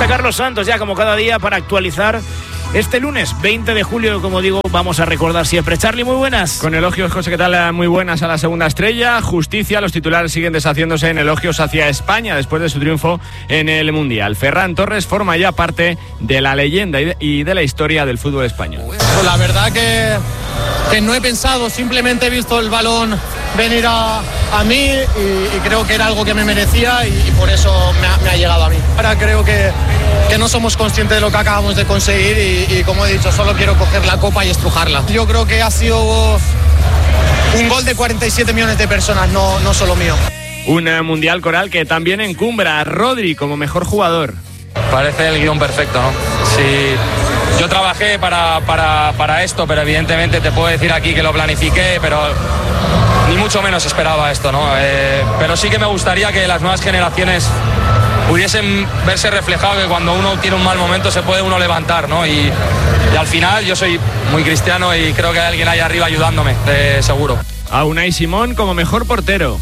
está Carlos Santos ya como cada día para actualizar este lunes 20 de julio, como digo, vamos a recordar siempre. Charly, muy buenas. Con elogios, José, ¿qué tal? Muy buenas a la segunda estrella. Justicia, los titulares siguen deshaciéndose en elogios hacia España después de su triunfo en el Mundial. Ferran Torres forma ya parte de la leyenda y de la historia del fútbol español. Pues la verdad que no he pensado, simplemente he visto el balón venir a mí y creo que era algo que me merecía y por eso me ha llegado a mí. Ahora creo que no somos conscientes de lo que acabamos de conseguir y como he dicho, solo quiero coger la copa y estrujarla. Yo creo que ha sido un gol de 47 millones de personas, no solo mío. Un mundial coral que también encumbra a Rodri como mejor jugador. Parece el guión perfecto, ¿no? Sí, yo trabajé para esto, pero evidentemente te puedo decir aquí que lo planifiqué, pero ni mucho menos esperaba esto, ¿no? Pero sí que me gustaría que las nuevas generaciones pudiesen verse reflejado que cuando uno tiene un mal momento se puede uno levantar, ¿no? Y al final yo soy muy cristiano y creo que hay alguien ahí arriba ayudándome, seguro. A Unai Simón como mejor portero.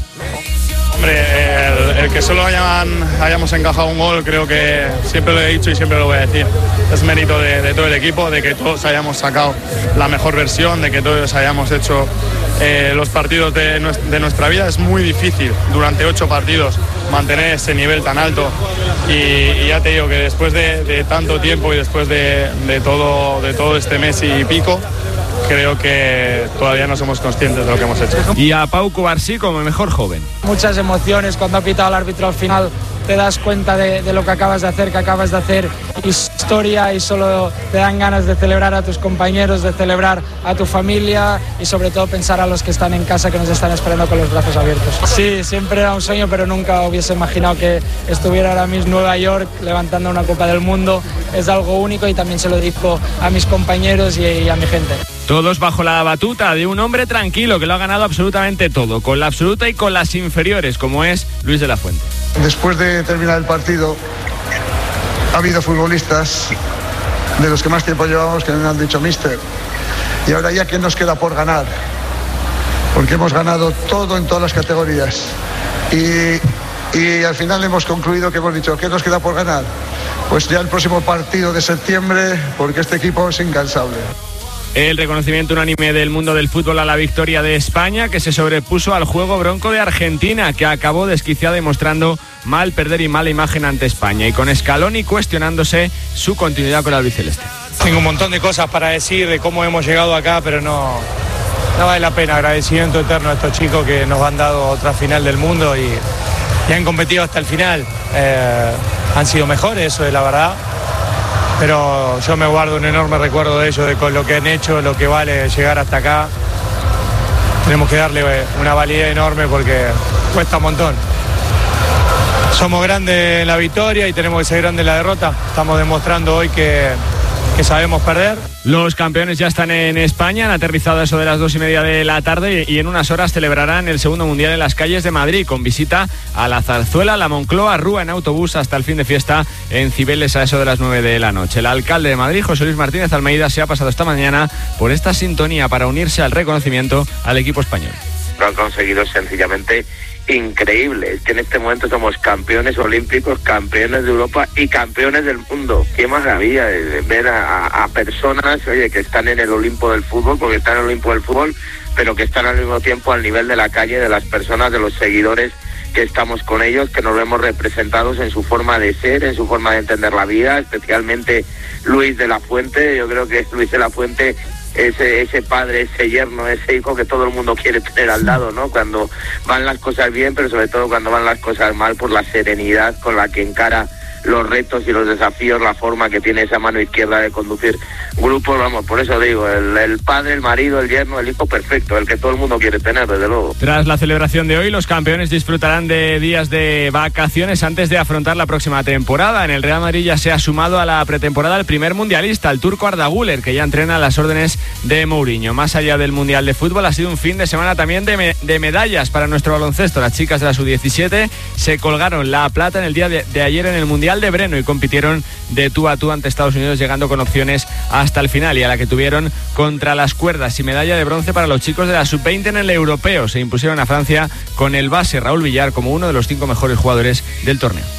Hombre, el que solo hayamos encajado un gol, creo que siempre lo he dicho y siempre lo voy a decir. Es mérito de todo el equipo, de que todos hayamos sacado la mejor versión, de que todos hayamos hecho los partidos de nuestra vida. Es muy difícil durante 8 partidos mantener ese nivel tan alto y ya te digo que después de tanto tiempo y después de todo este mes y pico, creo que todavía no somos conscientes de lo que hemos hecho. Y a Pau Cubarsí como mejor joven. Muchas emociones cuando ha pitado el árbitro al final. Te das cuenta de lo que acabas de hacer, historia y solo te dan ganas de celebrar a tus compañeros, de celebrar a tu familia y sobre todo pensar a los que están en casa que nos están esperando con los brazos abiertos. Sí, siempre era un sueño, pero nunca hubiese imaginado que estuviera ahora mismo en Nueva York levantando una Copa del Mundo. Es algo único y también se lo dedico a mis compañeros y a mi gente. Todos bajo la batuta de un hombre tranquilo que lo ha ganado absolutamente todo, con la absoluta y con las inferiores, como es Luis de la Fuente. Después de terminar el partido, ha habido futbolistas de los que más tiempo llevamos que me han dicho míster, y ahora ya, ¿qué nos queda por ganar? Porque hemos ganado todo en todas las categorías y al final hemos concluido que hemos dicho, ¿qué nos queda por ganar? Pues ya el próximo partido de septiembre, porque este equipo es incansable. El reconocimiento unánime del mundo del fútbol a la victoria de España, que se sobrepuso al juego bronco de Argentina, que acabó desquiciada y mostrando mal perder y mala imagen ante España, y con Scaloni cuestionándose su continuidad con el albiceleste. Tengo un montón de cosas para decir de cómo hemos llegado acá, pero no vale la pena. Agradecimiento eterno a estos chicos que nos han dado otra final del mundo y han competido hasta el final. Han sido mejores, eso es la verdad. Pero yo me guardo un enorme recuerdo de ellos, de con lo que han hecho, lo que vale llegar hasta acá. Tenemos que darle una validez enorme porque cuesta un montón. Somos grandes en la victoria y tenemos que ser grandes en la derrota. Estamos demostrando hoy que sabemos perder. Los campeones ya están en España, han aterrizado a eso de las 2:30 de la tarde y en unas horas celebrarán el segundo mundial en las calles de Madrid, con visita a la Zarzuela, la Moncloa, Rúa en autobús hasta el fin de fiesta en Cibeles a eso de las 9 de la noche. El alcalde de Madrid, José Luis Martínez Almeida, se ha pasado esta mañana por esta sintonía para unirse al reconocimiento al equipo español. Lo han conseguido sencillamente increíble. Es que en este momento somos campeones olímpicos, campeones de Europa y campeones del mundo. Qué maravilla ver a personas, oye, que están en el Olimpo del fútbol, porque están en el Olimpo del fútbol, pero que están al mismo tiempo al nivel de la calle, de las personas, de los seguidores que estamos con ellos, que nos vemos representados en su forma de ser, en su forma de entender la vida, especialmente Luis de la Fuente. Yo creo que Luis de la Fuente, ese padre, ese yerno, ese hijo que todo el mundo quiere tener al lado, ¿no? Cuando van las cosas bien, pero sobre todo cuando van las cosas mal, por la serenidad con la que encara los retos y los desafíos, la forma que tiene esa mano izquierda de conducir grupos. Vamos, por eso digo, el padre, el marido, el yerno, el hijo perfecto, el que todo el mundo quiere tener, desde luego. Tras la celebración de hoy, los campeones disfrutarán de días de vacaciones antes de afrontar la próxima temporada. En el Real Madrid ya se ha sumado a la pretemporada el primer mundialista, el turco Arda Güler, que ya entrena a las órdenes de Mourinho. Más allá del Mundial de Fútbol, ha sido un fin de semana también de medallas para nuestro baloncesto. Las chicas de la Sub-17 se colgaron la plata en el día de ayer en el Mundial de Breno y compitieron de tú a tú ante Estados Unidos, llegando con opciones hasta el final, y a la que tuvieron contra las cuerdas, y medalla de bronce para los chicos de la Sub-20 en el europeo. Se impusieron a Francia con el base Raúl Villar como uno de los 5 mejores jugadores del torneo.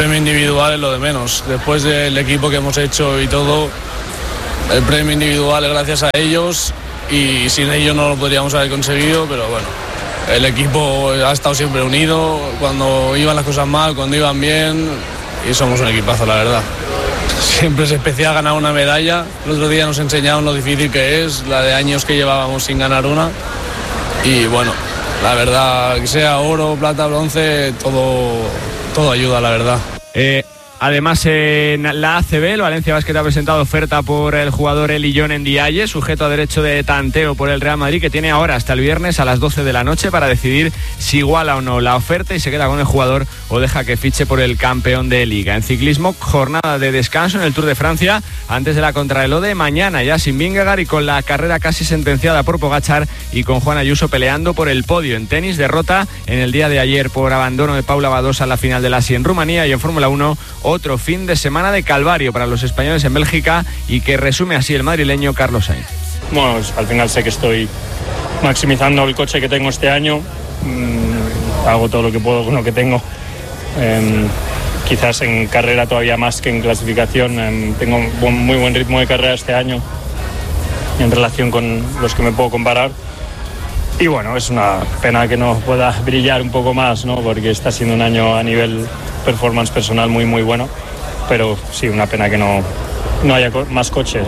premio individual es lo de menos. Después del equipo que hemos hecho y todo, el premio individual es gracias a ellos y sin ellos no lo podríamos haber conseguido, pero bueno, el equipo ha estado siempre unido, cuando iban las cosas mal, cuando iban bien, y somos un equipazo, la verdad. Siempre es especial ganar una medalla. El otro día nos enseñaron lo difícil que es, la de años que llevábamos sin ganar una, y bueno, la verdad, que sea oro, plata, bronce, todo ayuda, la verdad. Además, en la ACB, el Valencia Basket ha presentado oferta por el jugador Elillón Ndiaye, sujeto a derecho de tanteo por el Real Madrid, que tiene ahora hasta el viernes a las 12 de la noche para decidir si iguala o no la oferta y se queda con el jugador o deja que fiche por el campeón de Liga. En ciclismo, jornada de descanso en el Tour de Francia antes de la contrarreloj de mañana, ya sin Vingegaard y con la carrera casi sentenciada por Pogačar y con Juan Ayuso peleando por el podio. En tenis, derrota en el día de ayer por abandono de Paula Badosa en la final de la ASI en Rumanía, y en Fórmula 1 otro fin de semana de calvario para los españoles en Bélgica, y que resume así el madrileño Carlos Sainz. Bueno, al final sé que estoy maximizando el coche que tengo este año, hago todo lo que puedo con lo que tengo, quizás en carrera todavía más que en clasificación, tengo muy buen ritmo de carrera este año en relación con los que me puedo comparar. Y bueno, es una pena que no pueda brillar un poco más, ¿no? Porque está siendo un año a nivel performance personal muy bueno, pero sí, una pena que no haya más coches.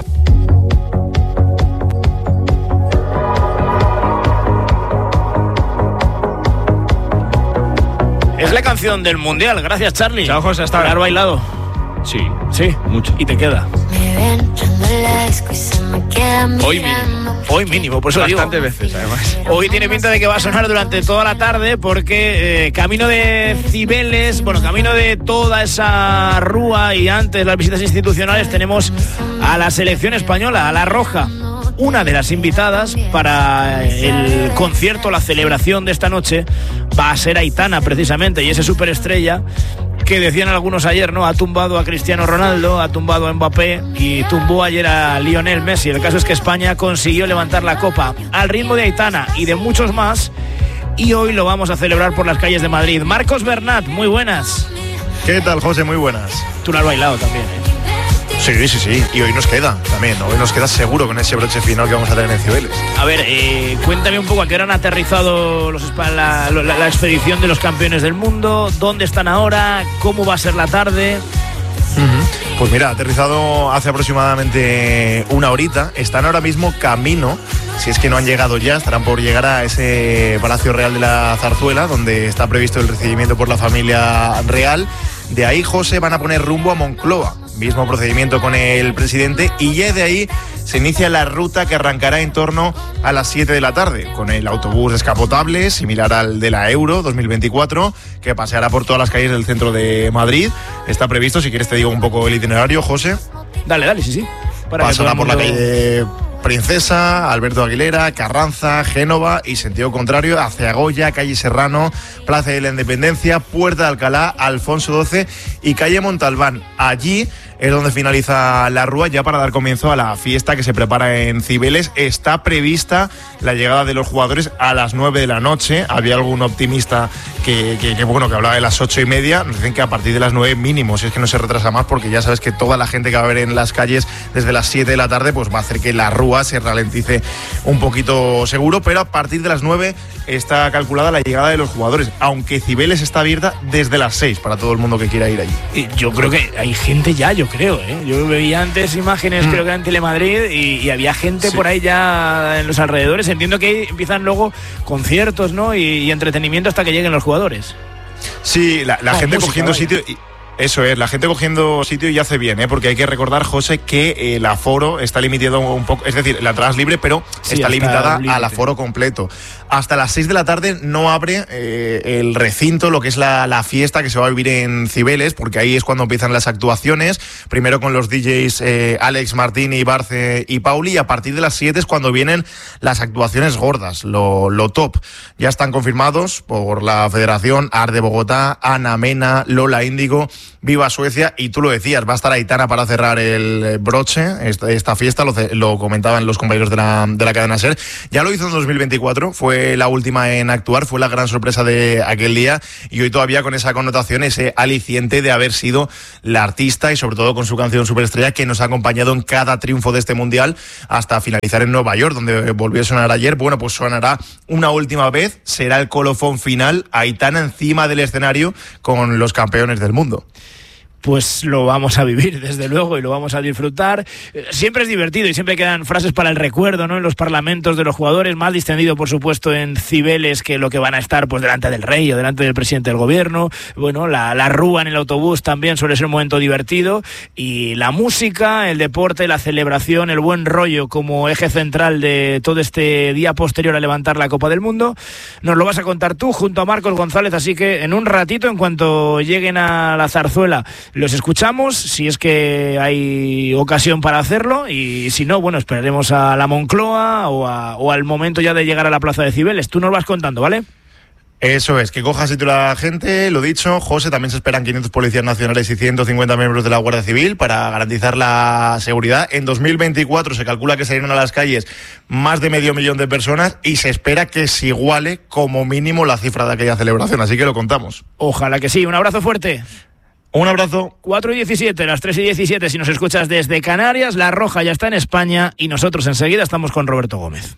Es la canción del Mundial, gracias Charlie. Chao, José, hasta ahora. ¿Has bailado? Sí, mucho. ¿Y te queda? Hoy mínimo, por eso bastantes digo. veces, además. Hoy tiene pinta de que va a sonar durante toda la tarde, porque camino de Cibeles, camino de toda esa rúa y antes las visitas institucionales, tenemos a la selección española, a la Roja. Una de las invitadas para el concierto, la celebración de esta noche, va a ser Aitana, precisamente, y esa superestrella que decían algunos ayer, ¿no? Ha tumbado a Cristiano Ronaldo, ha tumbado a Mbappé y tumbó ayer a Lionel Messi. El caso es que España consiguió levantar la copa al ritmo de Aitana y de muchos más, y hoy lo vamos a celebrar por las calles de Madrid. Marcos Bernat, muy buenas. ¿Qué tal, José? Muy buenas. Tú lo has bailado también, ¿eh? Sí. Y hoy nos queda también. Hoy nos queda seguro con ese broche final que vamos a tener en Cibeles. A ver, cuéntame un poco a qué hora han aterrizado la expedición de los campeones del mundo, dónde están ahora, cómo va a ser la tarde. Pues mira, ha aterrizado hace aproximadamente una horita. Están ahora mismo camino, si es que no han llegado ya, estarán por llegar a ese Palacio Real de la Zarzuela, donde está previsto el recibimiento por la familia real. De ahí, José, van a poner rumbo a Moncloa. Mismo procedimiento con el presidente, y ya de ahí se inicia la ruta que arrancará en torno a las 7 de la tarde, con el autobús descapotable, similar al de la Euro 2024, que paseará por todas las calles del centro de Madrid. Está previsto, si quieres te digo un poco el itinerario, José. Dale, sí. Pasará por la calle Princesa, Alberto Aguilera, Carranza, Génova y sentido contrario hacia Goya, calle Serrano, Plaza de la Independencia, Puerta de Alcalá, Alfonso XII y calle Montalbán. Allí es donde finaliza la rúa, ya para dar comienzo a la fiesta que se prepara en Cibeles. Está prevista la llegada de los jugadores a las 9 de la noche. Había algún optimista que hablaba de las 8:30. Nos dicen que a partir de las 9 mínimo, si es que no se retrasa más, porque ya sabes que toda la gente que va a ver en las calles desde las 7 de la tarde, pues va a hacer que la rúa se ralentice un poquito seguro, pero a partir de las 9 está calculada la llegada de los jugadores, aunque Cibeles está abierta desde las 6 para todo el mundo que quiera ir allí. Y yo creo que hay gente ya, yo creo, ¿eh? Yo veía antes imágenes, creo que era en Telemadrid, y había gente por ahí ya en los alrededores. Entiendo que ahí empiezan luego conciertos, ¿no? Y entretenimiento hasta que lleguen los jugadores. Sí, la gente música, cogiendo sitio. Eso es, la gente cogiendo sitio y hace bien, porque hay que recordar, José, que el aforo está limitado un poco, es decir, la entrada es libre, pero está limitada al aforo completo. Hasta las 6 de la tarde no abre el recinto, lo que es la fiesta que se va a vivir en Cibeles, porque ahí es cuando empiezan las actuaciones, primero con los DJs Alex, Martini, Barce y Pauli, y a partir de las 7 es cuando vienen las actuaciones gordas, lo top. Ya están confirmados por la Federación Art de Bogotá, Ana Mena, Lola Índigo Viva Suecia. Y tú lo decías, va a estar Aitana para cerrar el broche, esta fiesta, lo comentaban los compañeros de la cadena SER. Ya lo hizo en 2024, fue la última en actuar, fue la gran sorpresa de aquel día, y hoy todavía con esa connotación, ese aliciente de haber sido la artista, y sobre todo con su canción Superestrella, que nos ha acompañado en cada triunfo de este mundial hasta finalizar en Nueva York, donde volvió a sonar ayer. Bueno, pues sonará una última vez, será el colofón final, Aitana encima del escenario con los campeones del mundo. Pues lo vamos a vivir, desde luego, y lo vamos a disfrutar. Siempre es divertido y siempre quedan frases para el recuerdo, ¿no? En los parlamentos de los jugadores, más distendido, por supuesto, en Cibeles, que lo que van a estar pues delante del rey o delante del presidente del gobierno. Bueno, la rúa en el autobús también suele ser un momento divertido, y la música, el deporte, la celebración, el buen rollo como eje central de todo este día posterior a levantar la Copa del Mundo, nos lo vas a contar tú junto a Marcos González, así que en un ratito, en cuanto lleguen a la zarzuela, los escuchamos, si es que hay ocasión para hacerlo, y si no, bueno, esperaremos a la Moncloa o al momento ya de llegar a la plaza de Cibeles. Tú nos vas contando, ¿vale? Eso es, que coja sitio la gente, lo dicho. José, también se esperan 500 policías nacionales y 150 miembros de la Guardia Civil para garantizar la seguridad. En 2024 se calcula que salieron a las calles más de 500.000 de personas, y se espera que se iguale como mínimo la cifra de aquella celebración, así que lo contamos. Ojalá que sí. Un abrazo fuerte. Un abrazo. 4:17, las 3:17 si nos escuchas desde Canarias. La Roja ya está en España y nosotros enseguida estamos con Roberto Gómez.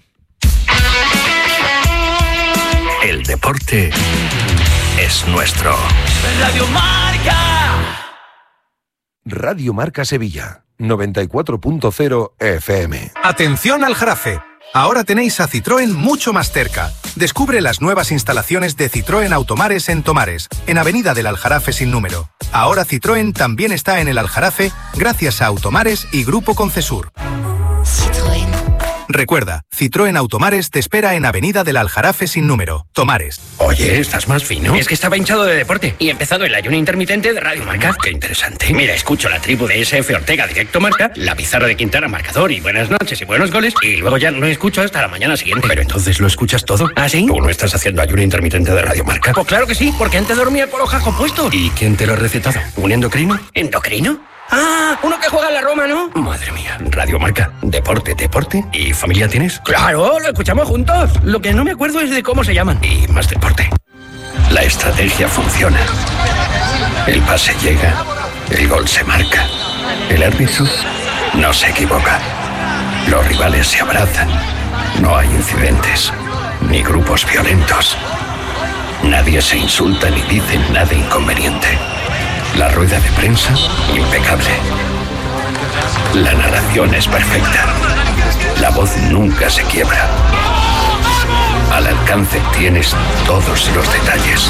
El deporte es nuestro. Radio Marca. Radio Marca Sevilla, 94.0 FM. Atención al Jarafe. Ahora tenéis a Citroën mucho más cerca. Descubre las nuevas instalaciones de Citroën Automares en Tomares, en Avenida del Aljarafe sin número. Ahora Citroën también está en el Aljarafe gracias a Automares y Grupo Concesur. Citroën. Recuerda, Citroën Automares te espera en Avenida del Aljarafe sin número, Tomares. Oye, estás más fino. Es que estaba hinchado de deporte y he empezado el ayuno intermitente de Radio Marca. Qué interesante. Mira, escucho la tribu de SF Ortega Directo Marca, la pizarra de Quintana Marcador y buenas noches y buenos goles, y luego ya no escucho hasta la mañana siguiente. Pero entonces lo escuchas todo. ¿Ah, sí? ¿Tú no estás haciendo ayuno intermitente de Radio Marca? Pues claro que sí, porque antes dormía con los jajos puestos. ¿Y quién te lo ha recetado? ¿Un endocrino? ¿Endocrino? Ah, uno que juega en la Roma, ¿no? Madre mía. Radio Marca, deporte. ¿Y familia tienes? Claro, lo escuchamos juntos. Lo que no me acuerdo es de cómo se llaman. Y más deporte. La estrategia funciona. El pase llega, el gol se marca. El árbitro no se equivoca. Los rivales se abrazan. No hay incidentes, ni grupos violentos. Nadie se insulta ni dice nada inconveniente. La rueda de prensa, impecable. La narración es perfecta. La voz nunca se quiebra. Al alcance tienes todos los detalles.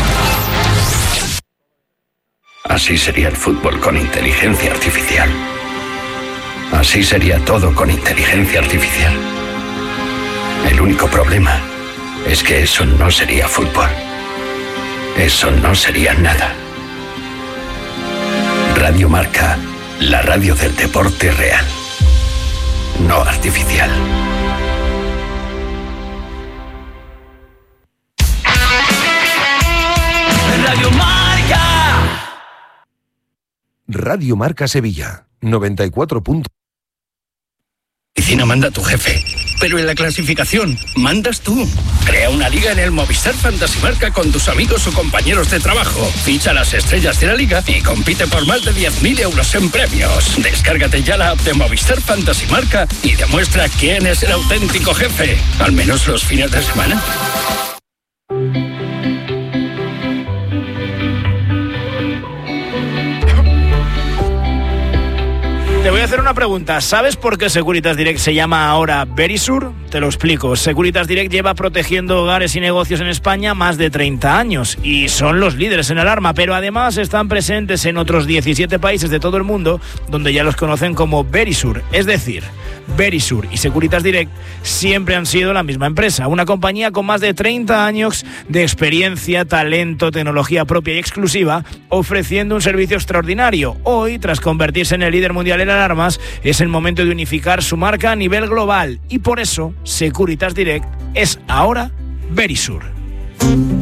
Así sería el fútbol con inteligencia artificial. Así sería todo con inteligencia artificial. El único problema es que eso no sería fútbol. Eso no sería nada. Radio Marca, la radio del deporte real, no artificial. Radio Marca. Radio Marca Sevilla, 94. Oficina manda tu jefe, pero en la clasificación mandas tú. Crea una liga en el Movistar Fantasy Marca con tus amigos o compañeros de trabajo. Ficha las estrellas de la liga y compite por más de 10.000 euros en premios. Descárgate ya la app de Movistar Fantasy Marca y demuestra quién es el auténtico jefe, al menos los fines de semana. Te voy a hacer una pregunta. ¿Sabes por qué Securitas Direct se llama ahora Verisur? Te lo explico. Securitas Direct lleva protegiendo hogares y negocios en España más de 30 años y son los líderes en alarma, pero además están presentes en otros 17 países de todo el mundo donde ya los conocen como Verisur. Es decir, Verisur y Securitas Direct siempre han sido la misma empresa, una compañía con más de 30 años de experiencia, talento, tecnología propia y exclusiva, ofreciendo un servicio extraordinario. Hoy, tras convertirse en el líder mundial en alarmas, es el momento de unificar su marca a nivel global y por eso Securitas Direct es ahora Verisur.